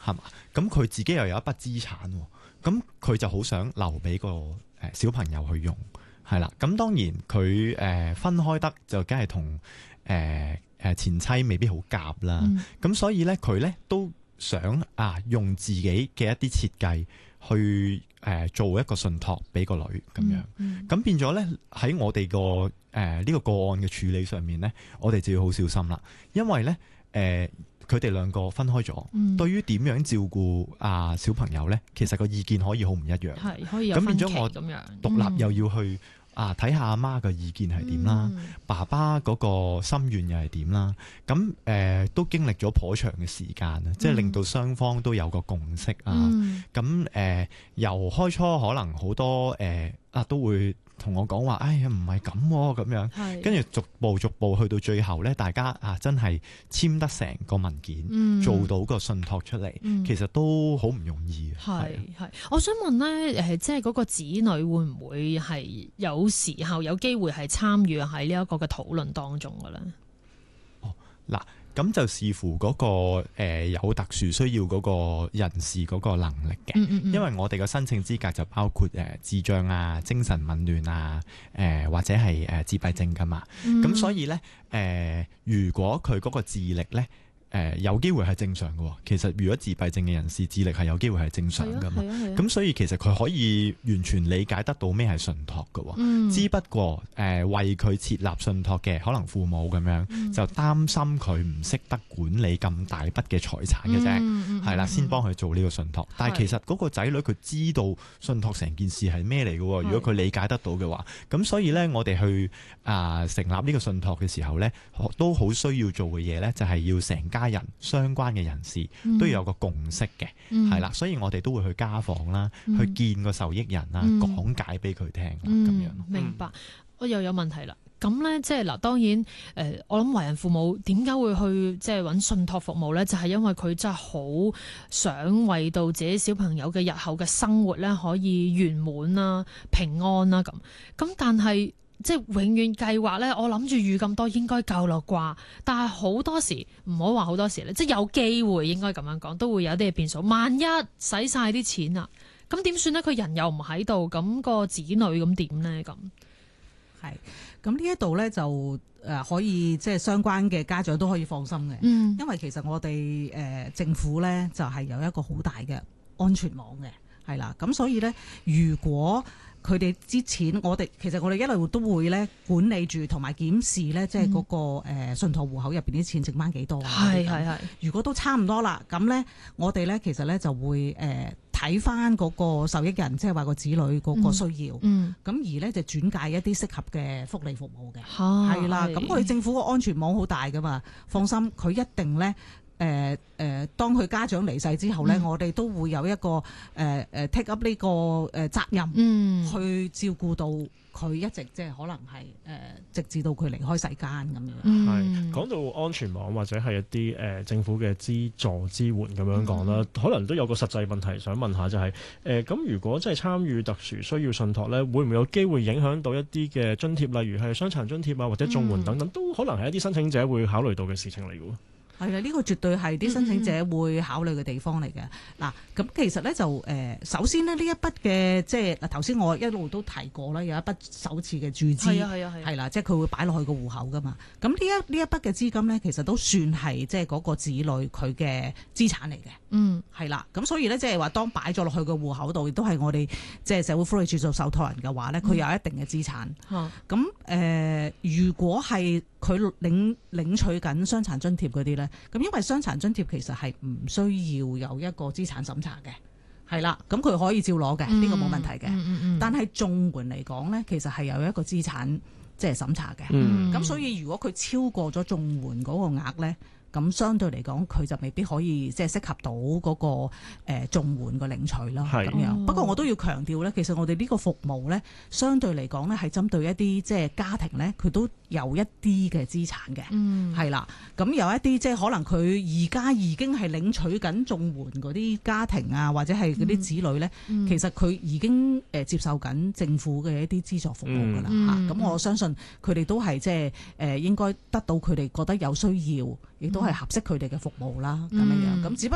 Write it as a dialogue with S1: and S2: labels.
S1: 係嘛？咁佢自己又有一筆資產，咁佢就好想留俾個小朋友去用，係啦。咁當然佢分開得就梗係同前妻未必好夾啦。咁所以咧佢咧都想用自己嘅一啲設計去做一個信託俾個女咁樣。咁變咗咧喺我哋個呢個個案嘅處理上面咧，我哋就要好小心啦，因為咧佢哋兩個分開咗，對於點樣照顧小朋友咧，其實個意見可以好唔一樣，
S2: 係可以有分歧咁樣。咁變咗我
S1: 獨立又要去睇下阿媽嘅意見係點啦，爸爸嗰個心願又係點啦，咁都經歷咗頗長嘅時間啊，即係令到雙方都有個共識啊。咁由開初可能好多都會同我講話，哎呀唔係咁咁樣，跟住逐步去到最後咧，大家真係簽得成個文件，做到個信託出嚟，其實都好唔容易。
S2: 係，我想問咧，即係嗰個子女會唔會係有時候有機會係參與喺呢一個嘅討論當中嘅咧？
S1: 嗱。咁就視乎嗰個有特殊需要嗰個人士嗰個能力嘅，因為我哋嘅申請資格就包括智障啊、精神紊亂啊、或者係自閉症噶嘛。咁所以咧如果佢嗰個智力咧有機會係正常嘅，其實如果自閉症嘅人士智力係有機會係正常噶嘛。咁所以其實佢可以完全理解得到咩係信託嘅，只不過為佢設立信託嘅可能父母咁樣就擔心佢唔識得管理咁大筆嘅財產嘅啫，係啦，先幫佢做呢個信託。但係其實嗰個仔女佢知道信託成件事係咩嚟嘅，如果佢理解得到嘅話，咁所以咧我哋去成立呢個信託嘅時候咧，都好需要做嘅嘢咧，就係要成家人相關嘅人士都要有個共識嘅，係啦，所以我哋都會去家訪啦，去見個受益人啦，講解俾佢聽啦，咁樣。
S2: 明白。我又有問題啦。咁咧，即係嗱，當然我諗為人父母點解會去即係揾信託服務咧？就係因為佢真係好想為到自己小朋友嘅日後嘅生活咧，可以圓滿啦、平安啦咁。咁但係即係永遠計劃咧，我諗住預咁多應該夠啦啩。但係好多時唔好話好多時咧，即係有機會應該咁樣講，都會有啲嘅變數。萬一使晒啲錢啊，咁點算咧？佢人又唔喺度，咁個子女咁點咧？咁
S3: 係咁呢一度咧就可以即係相關嘅家長都可以放心嘅，因為其實我哋政府咧就係有一個好大嘅安全網嘅，係啦。咁所以咧，如果佢哋之前其實我哋一路都會咧管理住同埋檢視咧，即係嗰個信託戶口入邊啲錢剩翻幾多。係。如果都差唔多啦，咁咧我哋咧其實咧就會睇翻嗰個受益人，即係話個子女嗰個需要。咁而咧就轉介一啲適合嘅福利服務嘅。係啦。咁我哋政府個安全網好大噶嘛，放心，佢一定咧。當佢家長離世之後咧，我哋都會有一個take up 呢個責任，去照顧到佢一直即係可能係直至到佢離開世間咁樣。
S4: 係講到安全網或者係一啲政府嘅資助支援咁樣講啦，可能都有個實際問題想問下，就係咁如果真係參與特殊需要信託咧，會唔會有機會影響到一啲嘅津貼，例如係傷殘津貼啊或者綜援等等，都可能係一啲申請者會考慮到嘅事情嚟嘅喎。
S3: 係啦，呢個絕對係啲申請者會考慮嘅地方嚟嘅。嗱，咁其實咧就首先呢，呢一筆嘅即係嗱頭先我一路都提過啦，有一筆首次嘅注資係啦，即係佢會擺落去個戶口噶嘛。咁呢一筆嘅資金咧，其實都算係即係嗰個子女佢嘅資產嚟嘅。係啦，咁所以咧即係話當擺咗落去個戶口度，亦都係我哋即係社會福利署做受託人嘅話咧，佢有一定嘅資產。咁如果係佢領取緊傷殘津貼嗰啲咧，咁因為傷殘津貼其實係唔需要有一個資產審查嘅，係啦，咁佢可以照攞嘅，呢個冇問題嘅。但係綜援嚟講咧，其實係有一個資產即係審查嘅。咁所以如果佢超過咗綜援嗰個額咧，咁相對嚟講，佢就未必可以即係適合到嗰個綜援個領取啦。咁樣。不過我都要強調咧，其實我哋呢個服務咧，相對嚟講咧係針對一啲即係家庭咧，佢都有一啲嘅資產嘅，係啦。咁有一啲即係可能佢而家已經係領取緊綜援嗰啲家庭啊，或者係嗰啲子女咧，其實佢已經接受緊政府嘅一啲資助服務㗎啦嚇。咁我相信佢哋都係即係應該得到佢哋覺得有需要，亦都係合適佢哋嘅服務啦，咁樣樣。咁只不